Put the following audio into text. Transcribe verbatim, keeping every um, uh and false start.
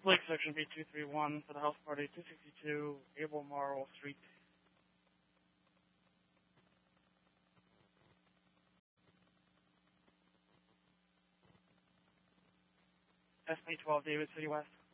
Lake Section B two three one for the house party, two sixty-two Abel Marl Street. S P twelve David City West.